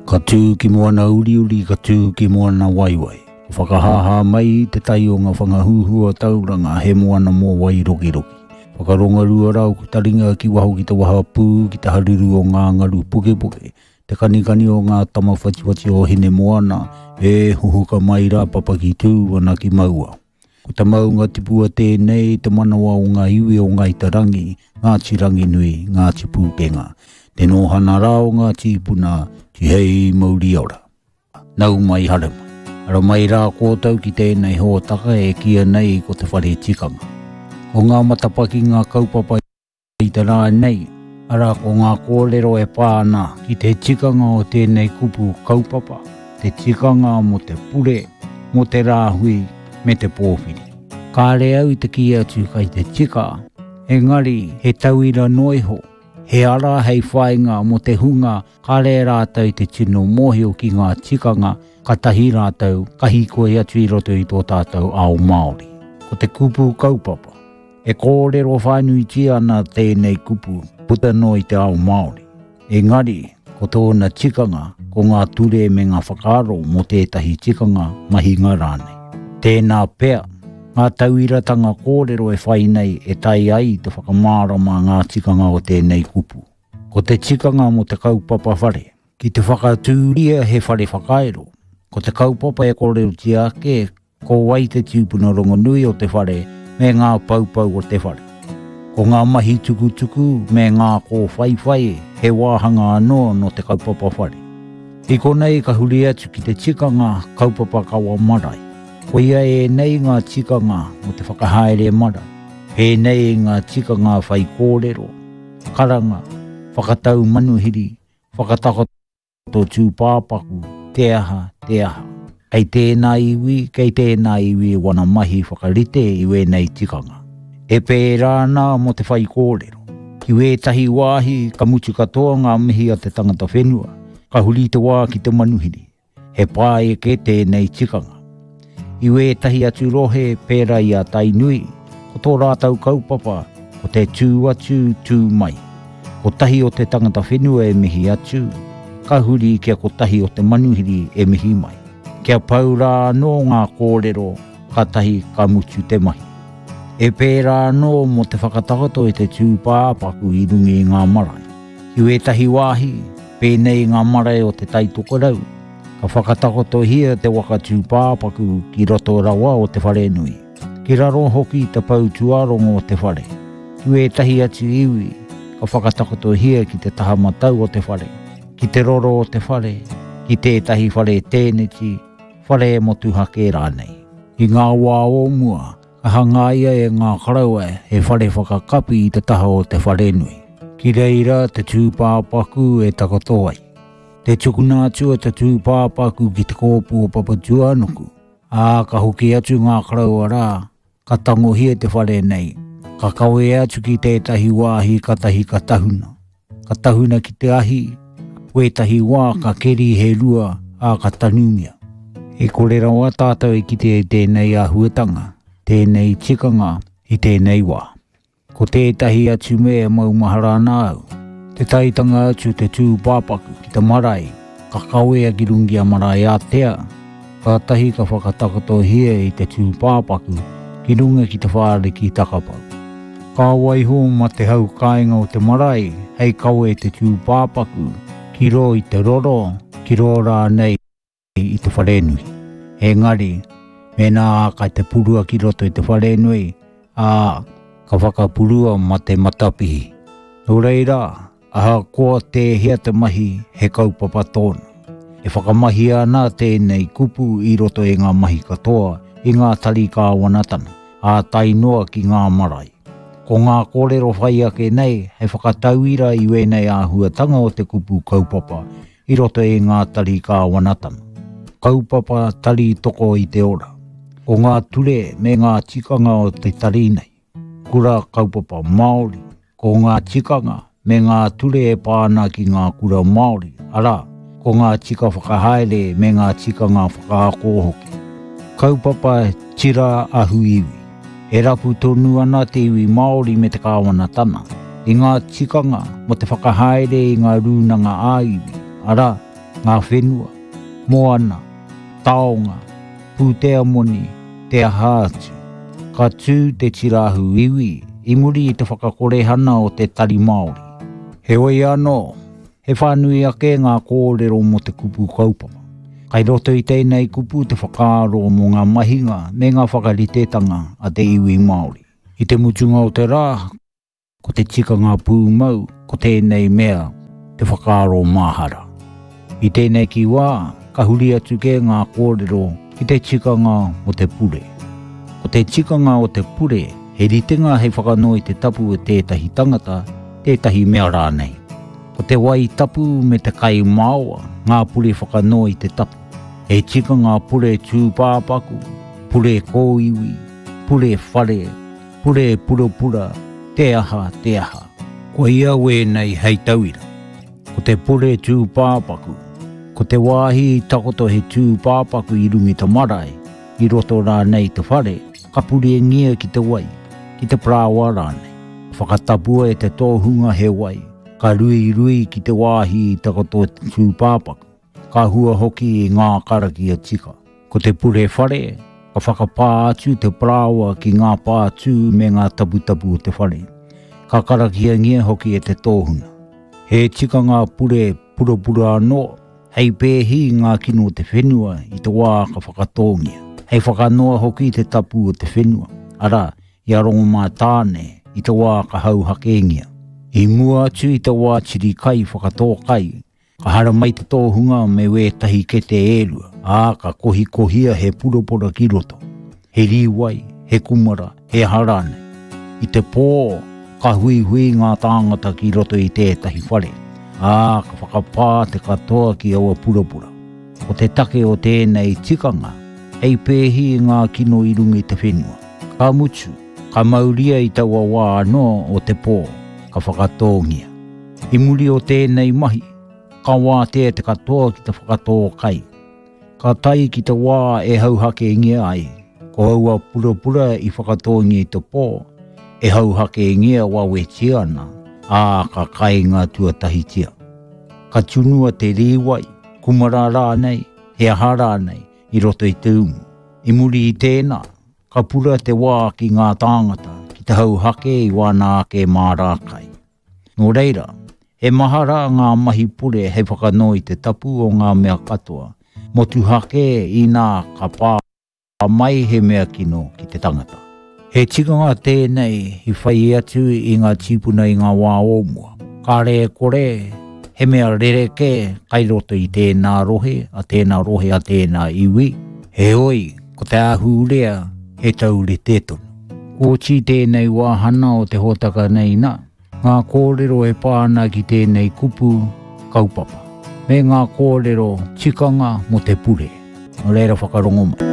Ka tū ki moana uri uri, ka tū ki moana waiwai. Whakahaha mai te tai o ngā whangahuhua tauranga he moana mō wai roki roki. Whakaronga rua rau ku taringa ki waho ki te waha pū, ki te hariru o ngā ngaru puke puke. Te kanikani o ngā tama whatiwhati o hine moana, e huhuka mai rā papa ki tū ana ki maua. Ko te maunga tipua tēnei, te manawa o ngā iwi o ngā itarangi, ngā tirangi nui, ngā tipūkenga. Te nohana rā o ngā tīpuna, ti hei mauri ora. Nau mai harema. Ara mai rā kōtau ki tēnei hōtaka e kia nei ko te whare tikanga. Ko ngā matapaki ngā kaupapa i te rā nei, ara ko ngā kōrero e pāna ki te tikanga o tēnei kupu kaupapa, te tikanga mo te pure, mo te rāhui, me te pōwhiri. Kāre au i te kia atu kai te tika, engari he tauira noiho, he ara hei whainga mo te hunga, kāre rātau te tino mohio ki ngā tikanga, ka tahi rātau, kahi koe atu i roto i tō tātou ao Māori. Ko te kupu kaupapa, e kōrero whainui ti ana tēnei kupu, puta no i te ao Māori. Engari, ko tōna tikanga, ko ngā ture me ngā whakaaro mo tētahi tikanga mahinga rānei. Tēnā pea, ngā tauiratanga kōrero e whai nei e tai ai te whakamārama ngā tikanga o tēnei kupu. Ko te tikanga mo te kaupapa whare, ki te whakatūria he whare whakaero. Ko te kaupapa e kōrero ti ake, ko wai te tūpuna rongonui o te whare me ngā paupau o te whare. Ko ngā mahi tukutuku me ngā kō whaiwhai he wāhanga anō no te kaupapa whare. I konei ka huri atu ki te tikanga kaupapa kawa marae. Ko ia e nei ngā tikanga mo te whakahaere mara. E nei ngā tikanga whai kōrero, karanga, whakatau manuhiri, whakatakoto tūpāpaku, te aha, te aha. Kei tēnā iwi wana mahi whakarite i wēnei tikanga. E pērāna mo te whai kōrero. Ki wētahi wāhi ka mutu katoa ngā mihi a te tangata whenua. Ka huri te wā ki te manuhiri. He pāe ke tēnei tikanga. I wētahi atu rohe pēra i a tainui, ko tō rātau kaupapa, ko te tū atu tū mai. Ko tahi o te tangata whenua e mihi atu, ka huri kia ko tahi o te manuhiri e mihi mai. Kia paura no ngā kōrero, ka tahi ka mutu te mahi. E pēra no mo te whakatakato e te tū pāpaku i rungi ngā marae. Ki wētahi wāhi, pēnei ngā marae o te taitokorau, ka whakatakoto hia te waka tū pāpaku ki roto rawa o te whare nui. Ki raro hoki te pau tuarongo o te whare. Ki wētahi atu iwi, ka whakatakoto hia ki te taha matau o te whare. Ki te roro o te whare, ki tētahi whare tēneti, whare mo tuhake rānei. I ngā wā o mua, ka hangaia e ngā karaua e whare whakakapi i te taha o te whare nui. Ki reira te tū pāpaku e takotoai. Te tukuna atua te tū pāpaku ki te kōpū o papatua anuku. Ka hoki atu ngā karaua rā, ka tango hia te whare nei. Ka kawe atu ki tētahi wāhi katahi ka tahuna. Ka tahuna ki te ahi, wētahi wā ka keri he rua ka tanumia. E korera wā tātou e ki tēnei ahuatanga, tēnei tikanga i tēnei wā. Ko tētahi atu mea maumahara nāu. Te taitanga atu te tū pāpaku ki te marae, ka kawea ki rungi a marae a tea, ka tahi ka whakatakato hia i te tū pāpaku ki runga ki te whāre ki takapau. Ka waiho ma te hau kāinga o te marae, hei kawe te tū pāpaku, ki ro i te roro, ki ro rā nei i te wharenui. Engari, mena kai te purua ki roto i te wharenui, ka whakapurua ma te matapihi. Nō reira, aha koa te hea te mahi he kaupapa tōna. E whakamahi ana tēnei kupu i roto e ngā mahi katoa i ngā tari kāwanatana, tainoa ki ngā marae. Ko ngā kōrero whai ake nei, he whakatauira i wēnei āhuatanga o te kupu kaupapa i roto e ngā tari kāwanatana. Kaupapa tari toko i te ora. O ngā ture me ngā tikanga o te tari nei. Kura kaupapa Māori, ko ngā tikanga me ngā ture e pāna ki ngā kura Māori, ara, ko ngā tika whakahaere me ngā tika ngā whakaakohoki. Kaupapa tira ahu iwi. E rapu tonu ana te iwi Māori me te kāwanatana. I ngā tikanga mo te whakahaere i ngā rūnanga āiwi, ara, ngā whenua, moana, taonga, pūtea moni, te ahātu, ka tū te tirahu iwi, i muri i te whakakorehana o te tari Māori. He oi anō, he whānui ake ngā kōrero mo te kupu kaupapa. Kai roto i tēnei kupu te whakaaro mo ngā mahinga me ngā whakaritetanga a te iwi Māori. I te mutunga o te rā, ko te tika ngā pūmau, ko tēnei mea te whakaaro māhara. I tēnei ki wā, ka huri atu ke ngā kōrero ki te tikanga o te pure. Ko te tikanga o te pure, he ritenga hei whakanoi te tapu o tētahi tangata, tētahi mea rānei. Ko te wai tapu me te kai māua, ngā pure whakanoi te tapu. He tika ngā pure tūpāpaku, pure kōiwi, pure whare, pure purapura, te aha, te aha. Ko ia wēnei hei tauira. Ko te pure tūpāpaku, ko te wāhi takoto he tūpāpaku i rungi ta marae, i roto rānei te whare, ka pure ngia ki te wai, ki te prāwa rānei. Whakatapua e te tōhunga he wai, ka rui ki te wāhi takoto te tūpāpaku. Ka hua hoki i ngā karaki a tika. Ko te pure whare, ka whakapā atu te prāwa ki ngā pātū me ngā tapu o te whare. Ka karakia ngia hoki e te tōhuna. He tika ngā pure pura anō, hei pēhi ngā kino o te whenua i te wā ka whakatōngia. Hei whakanoa hoki te tapu o te whenua. Ara, i arongo mā tāne i te wā ka hau hakengia. I mua atu i te wā tiri kai whakatō kai, ka hara mai te tōhunga me wētahi ke te ērua, ka kohia he purapura ki roto. He riwai, he kumara, he harane. I te pō, ka hui ngā tāngata ki roto i tētahi whare. Ka whakapā te katoa ki aua purapura. O te take o tēnei tikanga, hei pēhi ngā kino i rungi te whenua. Ka mutu, ka mauria i taua wā anō o te pō, ka whakatōngia. I muri o tēnei mahi, ka wā te katoa ki te whakatō kai. Ka tai ki te wā e hau hake ngia ai. Ko haua purapura i whakatōngia i te pō, e hau hake ngia wā wetia ana, ka kai ngā tuatahitia. Ka tunua te riwai, kumara rānei, he aha rānei, i roto i te umu. I muri i tēnā, ka pura te wā ki ngā tāngata, ki te hau hake i wāna ake mā rākai. Nō reira, he mahara ngā mahi pure hei whakanoi te tapu o ngā mea katoa, motu hake i nā ka pā mai he mea kino ki te tangata. He tikanga tēnei i whai atu i ngā tipuna i ngā wā omua. Ka re kore, he mea rereke kai roto i tēnā rohe, a tēnā iwi. He oi, ko te ahurea, he taure tētonu. Ko ti tēnei wāhana o te hotaka nei nā. Ngā kōrero e pāna ki tēnei kupu kaupapa. Me ngā kōrero tikanga mo te pure. O reira whakarongo mai.